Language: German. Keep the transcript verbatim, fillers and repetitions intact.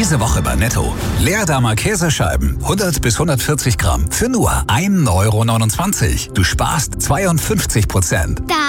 Diese Woche bei Netto. Leerdamer Käsescheiben, hundert bis hundertvierzig Gramm, für nur ein Euro neunundzwanzig. Du sparst zweiundfünfzig Prozent. Da